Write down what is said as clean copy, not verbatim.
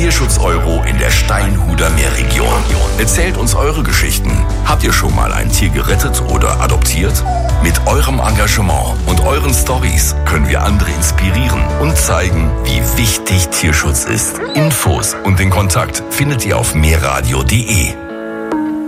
Tierschutz-Euro in der Steinhuder Meerregion. Erzählt uns eure Geschichten. Habt ihr schon mal ein Tier gerettet oder adoptiert? Mit eurem Engagement und euren Stories können wir andere inspirieren und zeigen, wie wichtig Tierschutz ist. Infos und den Kontakt findet ihr auf meerradio.de.